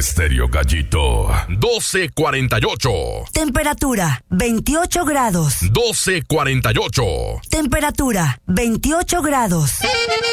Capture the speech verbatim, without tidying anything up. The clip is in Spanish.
Estéreo Gallito, doce cuarenta y ocho. Temperatura, veintiocho grados. doce cuarenta y ocho. Temperatura, veintiocho grados.